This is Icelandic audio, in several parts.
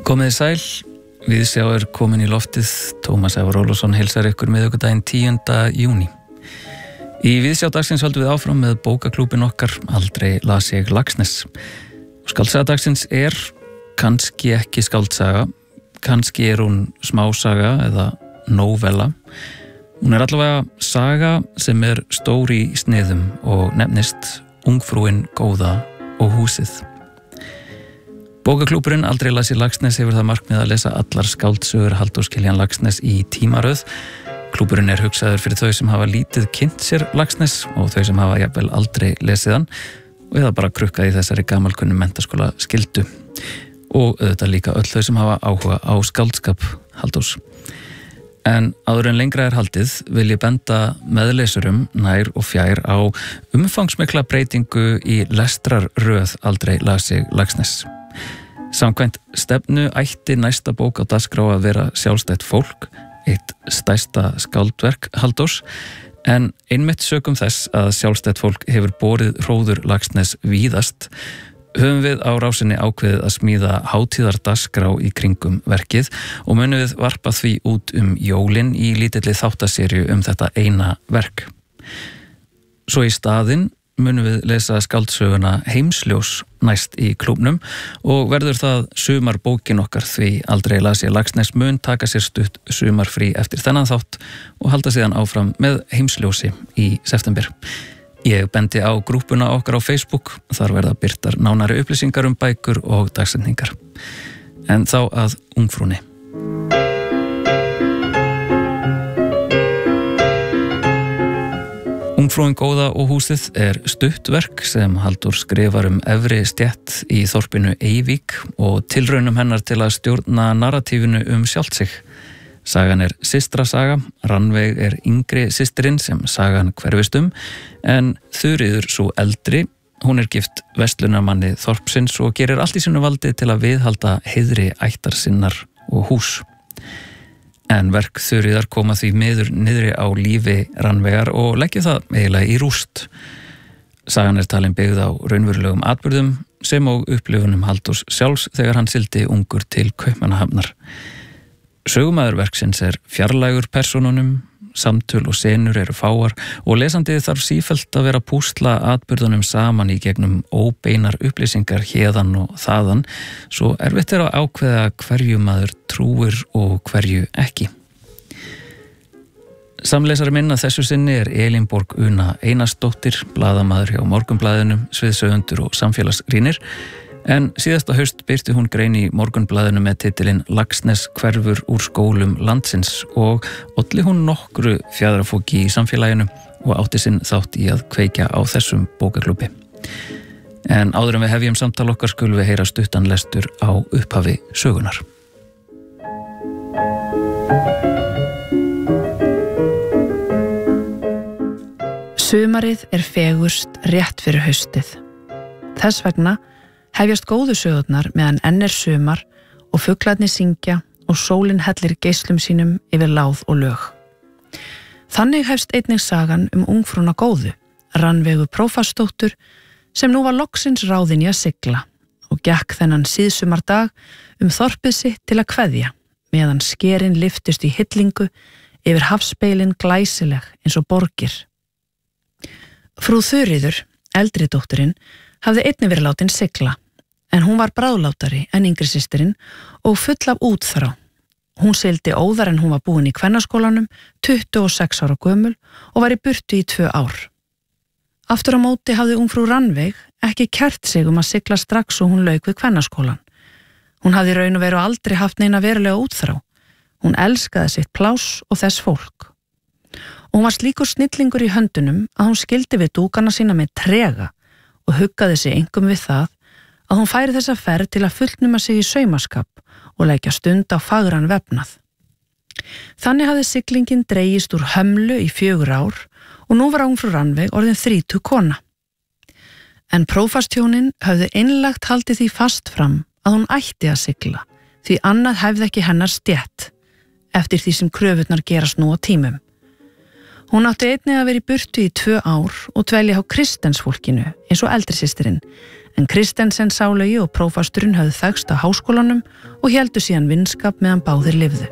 Komið sæl, Viðsjá komin í loftið, Tómas Ævar Ólafsson heilsar ykkur miðvikudaginn 10. júní. Í Viðsjá dagsins höldum við áfram með bókaklúbin okkar, Aldrei las ég Laxness. Skáldsaga dagsins kannski ekki skáldsaga, kannski hún smásaga eða nóvella. Hún allavega saga sem stór í sniðum og nefnist Ungfrúin góða og húsið. Bókaklúburinn Aldrei las ég Laxness hefur það markmið að lesa allar skáldsögur Halldórs Kiljan Laxness í tímaröð. Klúburinn hugsaður fyrir þau sem hafa lítið kynnt sér Laxness og þau sem hafa jafnvel aldrei lesið hann og eða bara krukkað í þessari gamalkunnu menntaskóla skyldu. Og auðvitað líka öll þau sem hafa áhuga á skáldskap Halldórs. En áður en lengra haldið vil ég benda meðlesurum nær og fjær á umfangsmikla breytingu í lestrarröð Aldrei las ég Laxness. Samkvæmt stefnu ætti næsta bók á dagskrá að vera sjálfstætt fólk, eitt stærsta skáldverk Halldórs, en einmitt sökum þess að sjálfstætt fólk hefur borið hróður Laxness víðast, höfum við á rásinni ákveðið að smíða hátíðardagskrá í kringum verkið og munum við varpa því út jólin í lítilli þáttaserju þetta eina verk. Svo í staðinn munum við lesa skáldsöguna Heimsljós næst í klúbnum og verður það sumarbókin okkar því Aldrei las ég Laxness mun taka sér stutt sumarfrí eftir þennan þátt og halda síðan áfram með Heimsljósi í september. Ég bendi á grúppuna okkar á Facebook, þar verða birtar nánari upplýsingar bækur og dagsendingar. En þá að Ungfrúnni. Ungfrúin góða og húsið stuttverk sem Halldór skrifar efri stétt í þorpinu Eyvík og tilraunum hennar til að stjórna narratífinu sjálft sig. Sagan systrasaga, Rannveig yngri systirinn sem sagan hverfist en Þuríður sú eldri, hún gift verslunarmanni þorpsins og gerir allt í sínu valdi til að viðhalda heiðri ættar sinnar og hús. En verk Þuríðar koma því miður niðri á lífi Rannveigar og leggja það eiginlega í rúst. Sagan talin byggð á raunverulegum atburðum sem og upplifunum Halldórs sjálfs þegar hann sigldi ungur til Kaupmannahafnar. Sögumaður verksins fjarlægur persónunum, samtöl og senur fáar og lesandi þarf sífellt að vera að púsla atburðunum saman í gegnum óbeinar upplýsingar héðan og þaðan, svo erfitt að ákveða hverju maður trúir og hverju ekki. Samlesari minn að þessu sinni Elín Borg Una Einarsdóttir, blaðamaður hjá Morgunblaðinu, sviðsöfundur og samfélagsrýnir, en síðasta haust birti hún grein í Morgunblaðinu með titilinn Laxness hverfur úr skólum landsins og olli hún nokkru fjaðrafóki í samfélaginu og átti sinn þátt í að kveikja á þessum bókaklúbbi. En áður en við hefjum samtal okkar skulum við heyra stuttan lestur á upphafi sögunar. Sumarið fegurst rétt fyrir haustið. Þess vegna hefjast góðu sögurnar meðan enn sumar og fuglarnir syngja og sólin hellir geislum sínum yfir láð og lög. Þannig hefst einnig sagan Ungfrúna góðu, Rannveigu prófastsdóttur, sem nú var loksins ráðin í að sigla og gekk þennan síðsumardag þorpið sitt til að kveðja, meðan skerin lyftust í hillingu yfir hafspeilin glæsileg eins og borgir. Frú Þuríður, eldri dóttirinn, hafði einnig verið látin sigla, en hún var bráðlátari en yngri systirinn og full af útþrá. Hún sigldi óðar en hún var búin í kvennaskólanum, 26 ára gömul og var í burtu í 2 ár. Aftur á móti hafði ungfrú Rannveig ekki kært sig að sigla strax og hún lauk við kvennaskólan. Hún hafði í raun og veru aldrei haft neina verulega útþrá. Hún elskaði sitt pláss og þess fólk. Og hún var slíkur snillingur í höndunum að hún skildi við dúkana sína með trega og huggaði sig einkum við það að hún færi þessa ferð til að fullnuma sig í saumaskap og leggja stund á fagran vefnað. Þannig hafði siglingin dregist úr hömlu í 4 ár og nú var ungfrú Rannveig orðin 30 kona. En prófasthjónin höfðu einlægt haldið því fast fram að hún ætti að sigla, því annað hefði ekki hennar stétt, eftir því sem kröfurnar gerast nú á tímum. Hún átti einnig að vera í burtu í 2 ár og dvelja á kristensfólkinu eins og eldri systirinn, en Kristensen Sálaug og prófasturinn höfðu þekkst á háskólanum og héldu síðan vinskap meðan báðir lifðu.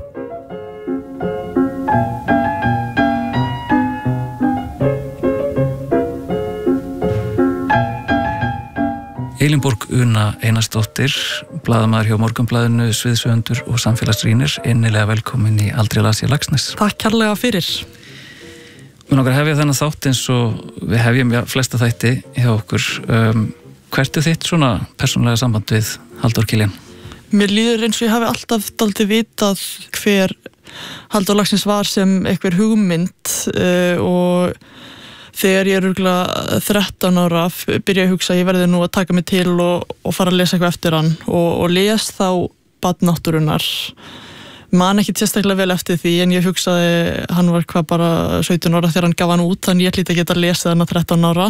Elínborg Una Einarsdóttir, blaðamaður hjá Morgunblaðinu, sviðshöfundur og samfélagsrýnir, innilega velkomin í Aldrei las ég Laxness. Takk kærlega fyrir. Við langar að hefja þennan þátt eins og við hefjum flesta þætti hjá okkur. Hvert þitt svona persónulega samband við Halldór Kiljan? Mér líður eins og ég hafi alltaf dálítið vitað hver Halldór Laxness var sem einhver hugmynd og þegar ég örugglega 13 ára byrja að hugsa að ég verði nú að taka mig til og fara að lesa eitthvað eftir hann og les þá Barn náttúrunnar. Man ekki sérstaklega vel eftir því en ég hugsaði hann var hvað bara 17 ára þegar hann gaf hann út, þannig ég hlýt að geta lesið hann að 13 ára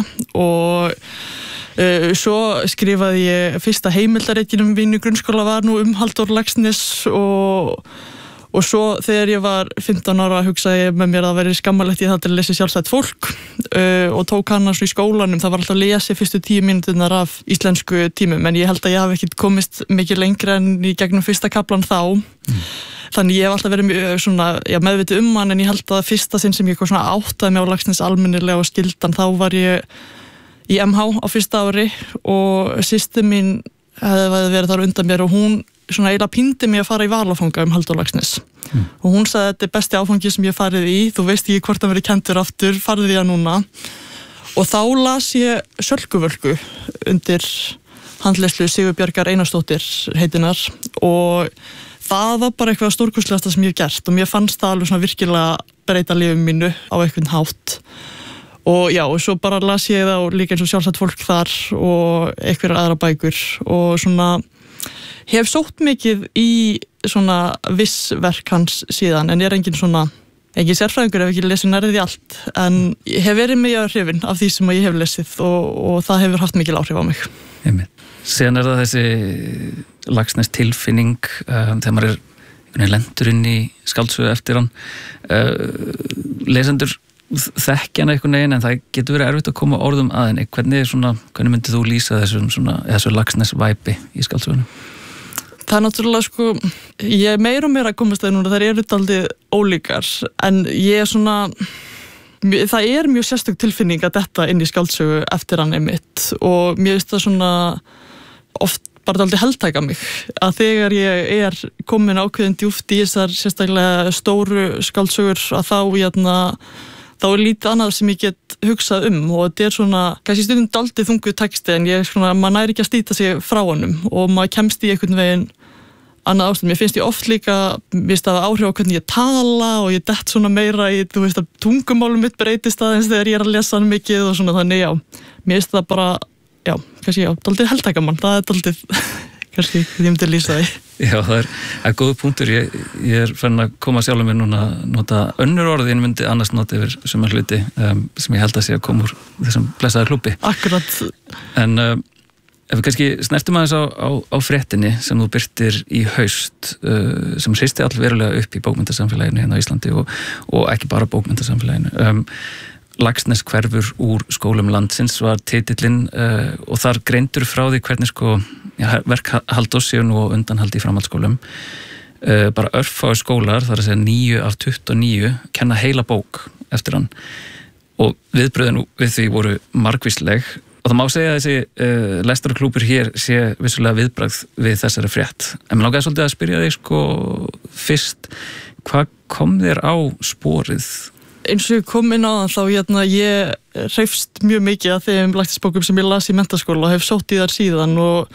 og svo skrifaði ég fyrsta heimildaritinu mínu í grunnskóla var nú Halldór Laxness og svo þegar ég var 15 ára hugsaði ég með mér að það væri skammarlegt ég það til að lesa sjálfstætt fólk og tók hann í skólanum, það var alltaf að lesa fyrstu 10 mínúturnar af íslensku tímum en ég held að ég hafi ekki komist mikið lengra en í gegnum fyrsta kaflan þá. Þannig ég hef alltaf verið svona, meðvitið hann en ég held að fyrsta sinn sem ég kom svona áttaði mig á Laxness almennilega og skildan þá var ég í MH á fyrsta ári og systir mín hefði verið þar undan mér og hún svona eiginlega píndi mig að fara í valafanga Halldór Laxness og hún sagði þetta er besti áfangi sem ég farið í, þú veist ekki hvort hann verið kenndur aftur, farið í það núna og þá las ég Sölkuvölku undir handleiðslu Sigurbjargar Einarsdóttir heitinnar og það var bara eitthvað stórkostlegasta sem ég hef gert og mér fannst það alveg svona virkilega breyta lífum mínu á einhvern hátt og já, og svo bara las ég það og líka eins og sjálfsagt fólk þar og einhverjar aðra bækur og svona hef sótt mikið í svona viss verk hans síðan en ég er engin sérfræðingur ef ekki lesið nærði allt en ég hef verið mjög hrifin af því sem ég hef lesið og það hefur haft mikil áhrif á mig. Síðan er það þessi Laxness tilfinning þegar maður er lendur inn í skáldsögu eftir hann lesendur þekkja hann einhvern veginn en það getur verið erfitt að koma orðum að henni. Hvernig myndið þú lýsa þessu Laxness væpi í skáldsögunum? Það er náttúrulega ég er meira og meira að komast það núna, þær eru dálítið ólíkar en ég er það er mjög sérstök tilfinning að detta inn í skáldsögu eftir hann einmitt og mér finnst það oft bara dálítið heltæka mig að þegar ég er komin ákveðin djúpt í þessar sérstaklega stóru skáldsögur að þá er lítið annað sem ég get hugsað og þetta er kannski stundum dálítið þunguð texti en maður næri ekki að slíta sig frá honum og maður kemst í einhvern veginn annað ástand. Mér finnst ég oft líka það áhrif á hvernig ég tala og ég dett meira í, þú veist að tungumálum mitt breytist aðeins þegar ég er að lesa hann mikið og þannig mér finnst það bara, kannski dálítið heltækamann, það er dálítið kannski því myndi lýsa því. Já, það er góð punktur. Ég er fann að koma sjálfum mér núna að nota önnur orð en myndi annars nota yfir sumar hluti sem ég held að sé að koma úr þessum blessaða klúbbi. Akkurat. En ef við kannski snertum aðeins á fréttinni sem þú birtir í haust sem hristi allverulega upp í bókmenntasamfélaginu hérna á Íslandi og ekki bara bókmenntasamfélaginu. Laxness hverfur úr skólum landsins var titillinn og þar greindur frá því hvernig verk Halldórs séu nú undanhaldi í framhaldsskólum. Bara örfáir skólar, það er að segja 9 af 29, kenna heila bók eftir hann og viðbröðin við því voru margvísleg og það má segja að þessi lestarklúbur hér sé vissulega viðbragð við þessari frétt. En mér langaði svolítið að spyrja þig fyrst, hvað kom þér á sporið? Eins og ég kom inn á þann þá ég hreifst mjög mikið af þeim Laxness-bókum sem ég las í menntaskóla og hef sótt í þar síðan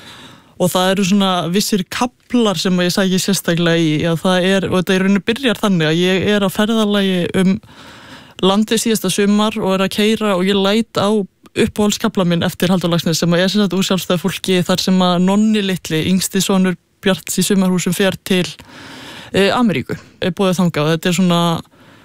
og það eru vissir kaplar sem ég sæki sérstaklega í og þetta í rauninu byrjar þannig að ég er á ferðalagi landið síðasta sumar og er að keyra og ég læt á uppáhaldskafla minn eftir Halldór Laxness sem er úr sjálfstæðu fólki þar sem að Nonni litli, yngsti sonur Bjarts í sumarhúsum fer til Ameríku, boðið þangað og þetta er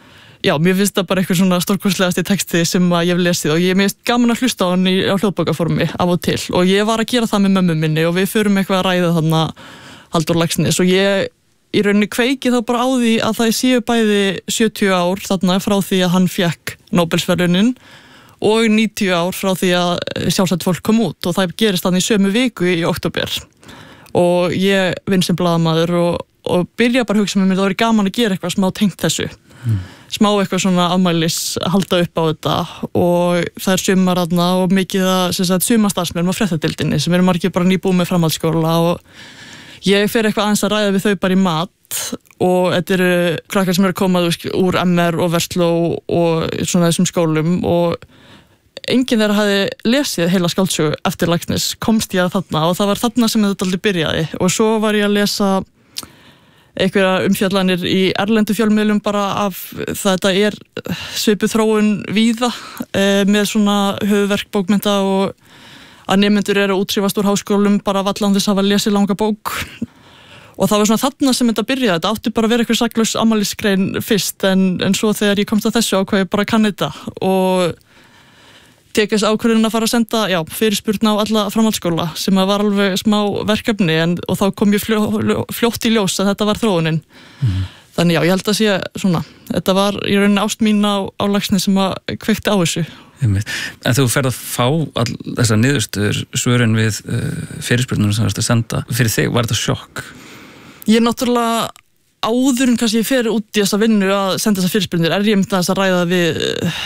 mér finnst það bara eitthvað stórkostlegasti texti sem ég hef lesið og ég finnst gaman að hlusta á hann á hljóðbókaformi af og til og ég var að gera það með mömmu minni og við förum eitthvað að ræða þarna Halldór Laxness og ég í rauninni kveiki þá bara á því að það séu bæði 70 ár þarna frá því að hann fékk Nóbelsverðlaunin og 90 ár frá því að sjálfstætt fólk kom út og það gerist þannig í sömu viku í október og ég vinn sem blaðamaður og byrja bara að hugsa með mér það væri gaman að gera eitthvað smá tengt þessu smá eitthvað svona afmælis halda upp á þetta og það er sumar þarna og mikið að sumarstarfsmenn á fréttadeildinni sem eru margir bara nýbúið með framhaldsskóla og ég fer eitthvað aðeins að ræða við þau bara í mat og þetta eru krakkar sem eru komað úr MR og Versló og svona þessum skólum og enginn þeirra hafði lesið heila skáldsögu eftir Laxness komst ég að þarna og það var þarna sem þetta aldrei byrjaði og svo var ég að lesa einhverja umfjallanir í erlendu fjölmiðlum bara af þetta svipuð þróun víða með svona höfuðverk bókmennta og að nemendur eru að útskrifast úr háskólum bara vallan þess að hafa lesið langa bók og það var svona þarna sem þetta byrjaði þetta átti bara að vera eitthvað saklaus afmælisgrein fyrst en svo þegar ég komst að þessu ákvað ég bara kann þetta og tekast ákvörðun að fara að senda fyrirspurn á alla framhaldsskóla sem var alveg smá verkefni og þá kom ég fljótt í ljós að þetta var þróunin þannig ég held að sé svona þetta var í rauninni ást mín á Laxness sem að kveikti á þessu En þú ferð að fá þessar niðurstöður svörin við fyrirspurnunum sem þú varst að senda fyrir þig, var þetta sjokk? Ég náttúrulega áður en kannski ég fer út í þessa vinnu að senda þessa fyrirspurnir ég myndi að ræða við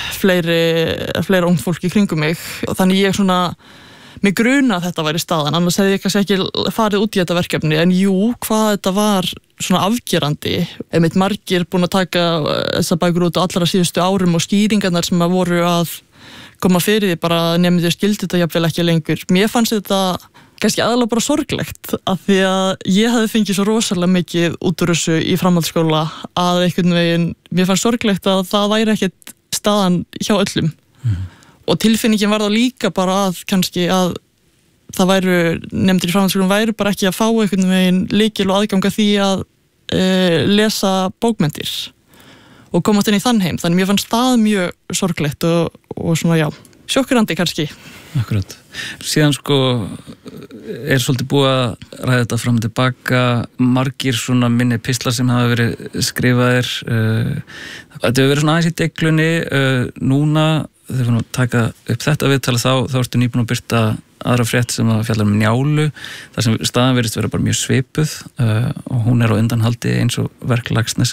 fleira ung fólk í kringum mig og þannig ég svona mig gruna að þetta væri staðan annars hefði ég kannski ekki farið út í þetta verkefni en hvað þetta var svona afgerandi einmitt margir búin að taka þessa bækur út á allra síðustu árum og skýringarnar sem að voru að koma fyrir því bara nemendur skildi þetta jafnvel ekki lengur mér fannst þetta kannski aðalega bara sorglegt af því að ég hafði fengið svo rosalega mikið út úr þessu í framhaldsskóla að einhvern veginn, mér fannst sorglegt að það væri ekkert staðan hjá öllum og tilfinningin var þá líka bara að kannski að það væru, nemendur í framhaldsskólum væru bara ekki að fá einhvern veginn lykil og aðganga því að lesa bókmenntir og komast inn í þann heim, þannig mér fannst það mjög sorglegt og svona sjokkurandi kannski. Akkurat. Síðan svolítið búið að ræða þetta fram og tilbaka margir svona minni pistlar sem hafa verið skrifaðir þetta hefur verið svona aðeins í deglunni núna, þegar við erum að taka upp þetta viðtala þá ertu nýbúin að birta aðra frétt sem að fjallar Njálu þar sem staðan verðist vera bara mjög svipuð og hún á undanhaldi eins og verk Laxness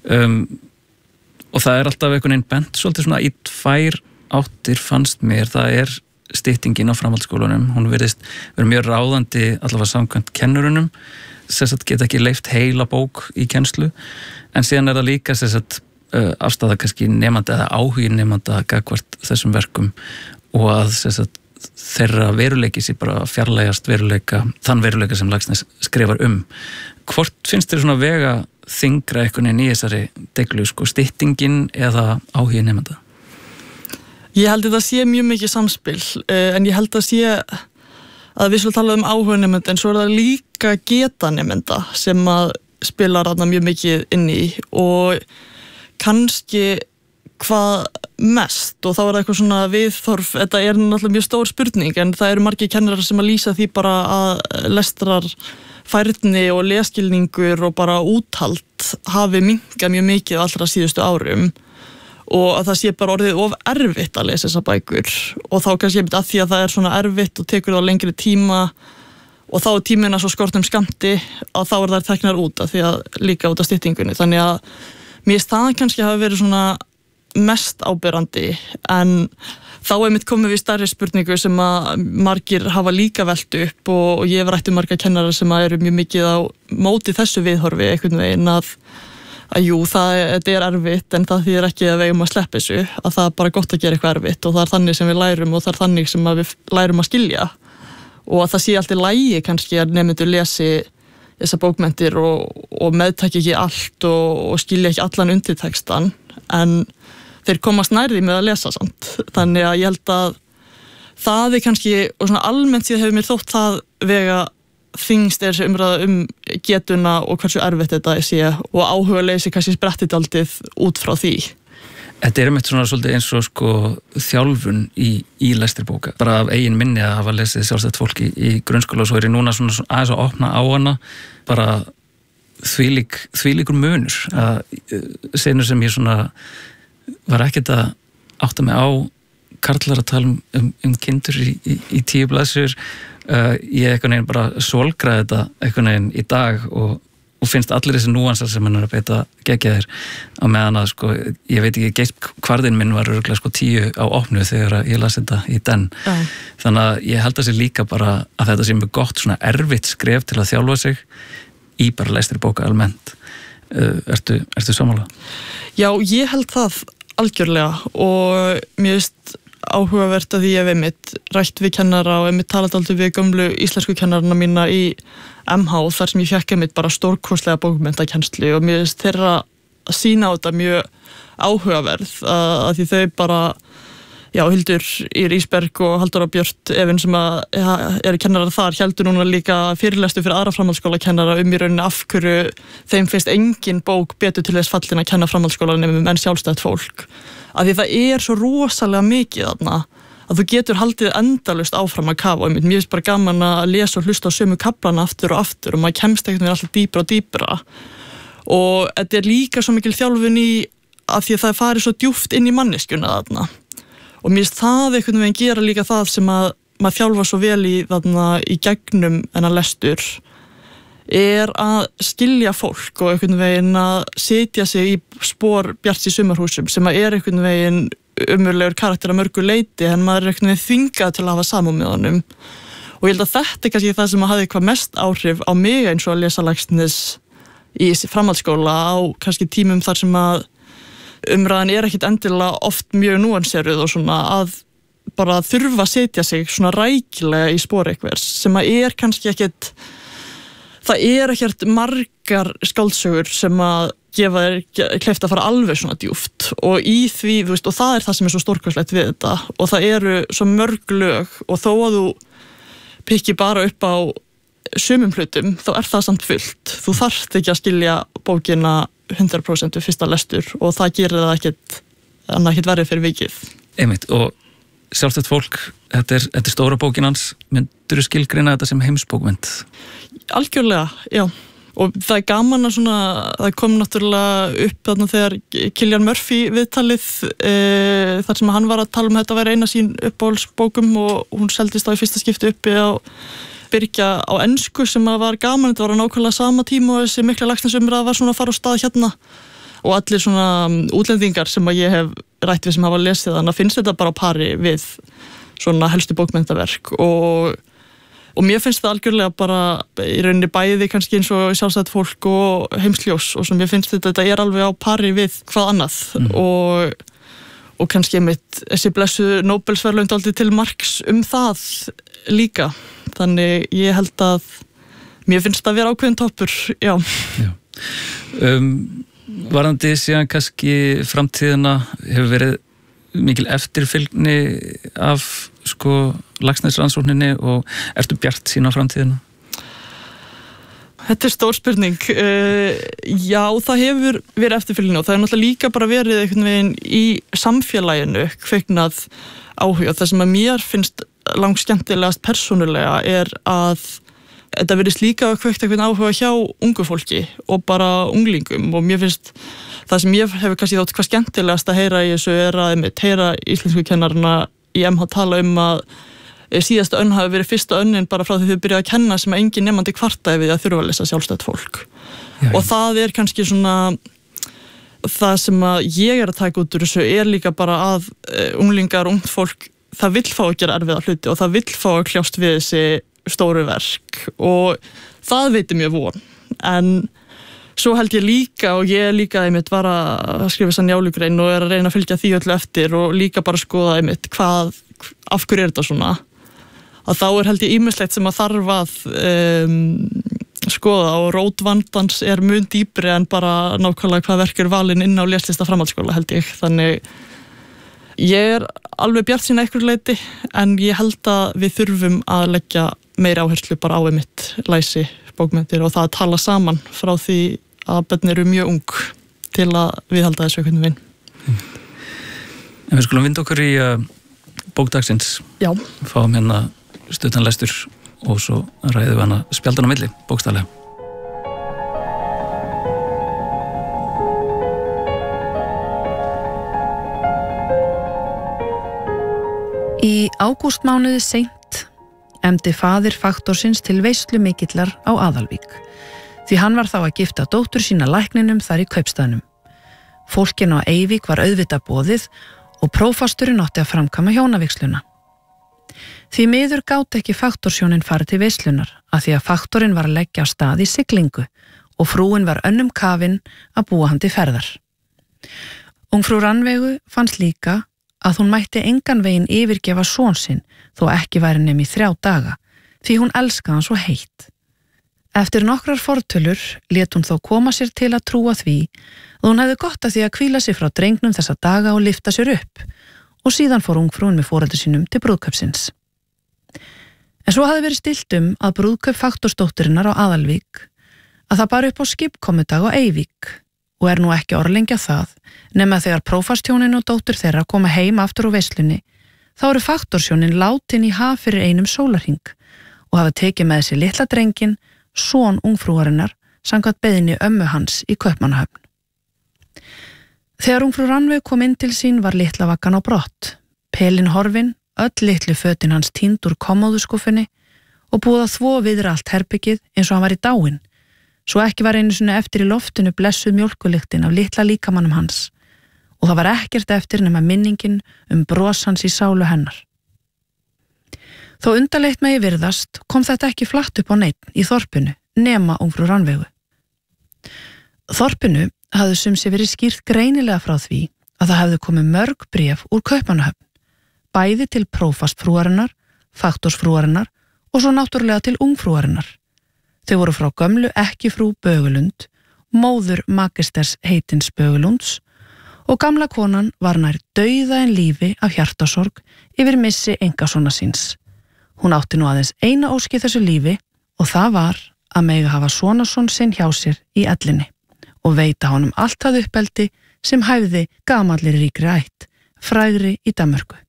og það alltaf einhvern veginn bent svolítið svona í tvær áttir fannst mér, það styttingin á framhaldsskólunum, hún verðist vera mjög ráðandi allavega samkvæmt kennurunum sem geta ekki leyft heila bók í kennslu, en síðan það líka afstaða kannski nemanda eða áhugi nemanda gagnvart þessum verkum og að þeirra veruleiki sé bara fjarlægast þann veruleika sem Laxness skrifar hvort finnst þér svona vega þyngra einhvern veginn í þessari deglu, styttingin eða áhugi nemanda? Ég held þetta sé mjög mikið samspil en ég held að sé að við tala áhuga nemenda en svo það líka geta nemenda sem að spila þarna mjög mikið inn í og kannski hvað mest og þá það eitthvað svona viðþorf, þetta náttúrulega mjög stór spurning en það eru margir kennarar sem að lýsa því bara að lestrar færni og leskilningur og bara úthald hafi minnkað mjög mikið allra síðustu árum og að það sé bara orðið of erfitt að lesa þessa bækur og þá kannski að því að það svona erfitt og tekur það lengri tíma og þá tímina svo skortum skammti að þá þær teknar út af því að líka út af styttingunni þannig að mér staðan kannski hafi verið svona mest áberandi en þá einmitt komum við stærri spurningu sem að margir hafa líka velt upp og ég hef rætt marga kennarar sem að eru mjög mikið á móti þessu viðhorfi einhvern veginn að jú, þetta erfitt en það þýðir ekki að við eigum að sleppa þessu að það bara gott að gera eitthvað erfitt og það þannig sem við lærum og það þannig sem við lærum að skilja og að það sé alltaf lægi kannski að nemendur lesi þessa bókmenntir og meðtaki ekki allt og skilja ekki allan undirtextan en þeir komast nærði með að lesa samt þannig að ég held að það kannski og svona almennt síðan hefur mér þótt það vega þyngst þessi umræða getuna og hversu erfitt þetta sé og áhuga leysi kannski sprettið aldrei út frá því. Þetta einmitt svona svolítið eins og þjálfun í lestri bóka. Bara af eigin minni að hafa lesið sjálfstætt fólk í grunnskóla og svo ég núna svona aðeins að opna á hana bara þvílíkur munur að senur sem ég svona var ekkert að átta mig á karlar að tala um kindur í 10 blaðsjur, ég einhvern veginn bara svolgraði þetta einhvern veginn í dag og finnst allir þessi núansar sem hann að beita geggjaðir á meðan að sko, ég veit ekki, geistkvarðinn minn var örugglega sko 10 á opnu þegar ég las þetta í den. Þannig að ég held að sér líka bara að þetta sé mjög gott svona erfitt skref til að þjálfa sig í bara lestri bóka almennt. Ertu sammála? Já, ég held það algjörlega og mér finnst áhugavert að ég hef einmitt rætt við kennara og einmitt talað aldrei við gömlu íslensku kennarana mína í MH þar sem ég fekk einmitt bara stórkostlega bókmenntakennslu og mér finnst þeirra að sýna á þetta mjög áhugaverð að því þau bara, já, Hildur Ýr Ísberg og Halldóra Björt Efinn sem eru kennarar þar heldur núna líka fyrirlestu fyrir aðra framhaldsskólakennara í rauninni af hverju þeim finnst engin bók betur til þess fallin að kenna framhaldsskólanemum en sjálfstætt fólk. Að því það svo rosalega mikið þarna að þú getur haldið endalaust áfram að kafa og mér finnst bara gaman að lesa og hlusta á sömu kaflana aftur og maður kemst einhvern veginn alltaf dýpra og dýpra og þetta líka svo mikil þjálfun í að því að það farið svo djúpt inn í manneskjuna þarna og mér finnst það einhvern veginn gera líka það sem að maður þjálfa svo vel í þarna í gegnum en að lestur að skilja fólk og einhvern veginn að setja sig í spor Bjarts í sumarhúsum sem að einhvern veginn umurlegur karakter að mörgu leyti en maður einhvern veginn þvingað til að hafa samúð með honum og ég held að þetta kannski það sem hafði hvað mest áhrif á mig eins og að lesa Laxness í framhaldsskóla á kannski tímum þar sem að umræðan ekkit endilega oft mjög núanseruð og svona að bara þurfa að setja sig svona rækilega í spor einhvers sem að kannski ekkit það ekkert margar skáldsögur sem að gefa þér kleift að fara alveg svona djúpt og í því, þú veist, og það það sem svo stórkostlegt við þetta og það svo mörg lög og þó að þú pikki bara upp á sumum hlutum, þá það samt fullt. Þú þarft ekki að skilja bókina 100% við fyrsta lestur og það gerir það ekkert verið fyrir vikið. Einmitt, og sjálfstætt fólk, þetta er stóra bókin hans, myndirðu skilgreina þetta sem heimsbókmynd? Algjörlega, já. Og það gaman að svona, það kom náttúrulega upp þarna þegar Cillian Murphy viðtalið þar sem hann var að tala þetta væri eina sín uppáhaldsbókum og hún seldist á í fyrsta skipti uppi á Byrgja á ensku sem að var gaman, þetta var nákvæmlega sama tíma og þessi mikla Laxness-umræða var svona að fara á stað hérna og allir svona útlendingar sem að ég hef rætt við sem hafa lesið þannig að finnst þetta bara á pari við svona helstu bókmenntaverk og mér finnst það algjörlega bara í rauninni bæði kannski eins og sjálfstætt fólk og heimsljós og sem ég finnst þetta alveg á pari við hvað annað og kannski einmitt þessi blessu Nóbelsverðlaun dálítið til marks það líka. Þannig ég held að mér finnst það að vera ákveðin toppur, já. Varðandi síðan kannski framtíðina hefur verið mikil eftirfylgni af sko Laxness-rannsókninni og ertu bjartsýn á framtíðina? Þetta stór spurning. Já, það hefur verið eftirfylgni og það náttúrulega líka bara verið einhvern veginn í samfélaginu kveiknað áhuga. Það sem að mér finnst langskemmtilegast persónulega að þetta verðist líka kveikt einhvern áhuga hjá ungu fólki og bara unglingum og mér finnst það sem ég hefur kannski þótt hvað skemmtilegast að heyra í þessu að heyra íslensku kennarana í MH tala að síðasta önn hafi verið fyrsta önnin bara frá því þau byrjaði að kenna sem að engin nemandi kvartaði við að þurfa að lesa sjálfstætt fólk. Já. Og það kannski svona það sem að ég að taka út úr þessu líka bara að unglingar, ungt fólk það vill fá að gera erfiða hluti og það vill fá að kljást við þessi stóru verk og það veitir mjög von en svo held ég líka og ég líka einmitt var að skrifa þessa njálugrein og að reyna að fylgja því öllu eftir og líka bara skoða einmitt af hverju þetta svona að þá held ég ýmislegt sem að þarf að skoða og rótvandans mun dýpri en bara nákvæmlega hvað verk valin inn á leslista framhaldsskóla held ég þannig ég alveg bjartsýn að einhverju leyti en ég held að við þurfum að leggja meira áherslu bara á einmitt læsi bókmenntir og það að tala saman frá því að börn eru mjög ung til að viðhalda þessu einhvern veginn. En við skulum vinda okkur í bókdagsins. Já. Fáum hérna stuttan lestur og svo ræðum við hana spjaldan á milli, bókstaflega. Í ágústmánuði seint efndi faðir faktorsins til veislu mikillar á Aðalvík, því hann var þá að gifta dóttur sína lækninum þar í kaupstaðnum. Fólkinu á Eyvík var auðvitað boðið og prófasturinn átti að framkvæma hjónavígsluna. Því miður gáti ekki faktorshjónin farið til veislunar af því að faktorinn var að leggja á stað í siglingu og frúin var önnum kafin að búa hann til ferðar. Ungfrú Rannveigu fannst líka að hún mætti engan veginn yfirgefa son sinn þó ekki væri nema í 3 daga, því hún elskaði hann svo heitt. Eftir nokkrar fortölur lét hún þó koma sér til að trúa því að hún hefði gott af því að hvíla sig frá drengnum þessa daga og lyfta sér upp, og síðan fór ungfrúin með foreldri sínum til brúðkaupsins. En svo hafði verið stillt að brúðkaup faktorsdótturinnar á Aðalvík að það bar upp á skipkomudag á Eyvík og nú ekki orðlengja það nema þegar prófasthjónin og dóttur þeirra koma heim aftur úr veislunni, þá eru faktorshjónin látin í haf fyrir einum sólarhring og hafa tekið með sér litla drenginn, son ungfrúarinnar, samkvæmt beiðni ömmu hans í Kaupmannahöfn. Þegar ungfrú Rannveig kom inn til sín var litla vaggan á brott, pelin horfin, öll litlu fötin hans týnd úr kommóðuskúfunni og búið að þvo viðra allt herbyggið eins og hann var í dáin, svo ekki var einu sinni eftir í loftinu blessuð mjólkulyktin af litla líkamannum hans og það var ekkert eftir nema minningin bros hans í sálu hennar. Þó undarlegt megi virðast kom þetta ekki flatt upp á neinn í þorpinu nema ungfrú Rannveigu. Þorpinu hafði sumsi verið skýrt greinilega frá því að það hefði komið mörg bréf úr Kaupmannahöfn, bæði til prófastfrúarinnar, faktorsfrúarinnar og svo náttúrulega til ungfrúarinnar. Þau voru frá gömlu ekkifrú Bögulund, móður magisters heitins Bögulunds, og gamla konan var nær dauða en lífi af hjartasorg yfir missi einkasona síns. Hún átti nú aðeins eina ósk í þessu lífi og það var að mega hafa sonason sinn hjá sér í ellinni og veita honum allt það uppeldi sem hæfði gamallir ríkri ætt, frægri í Danmörku.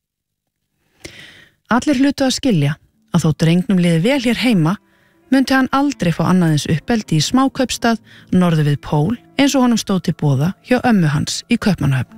Allir hlutu að skilja að þó drengnum liði vel hér heima, myndi hann aldrei fá annaðins uppeldi í smákaupstað norður við Pól eins og honum stóð til boða hjá ömmu hans í Kaupmannahöfn.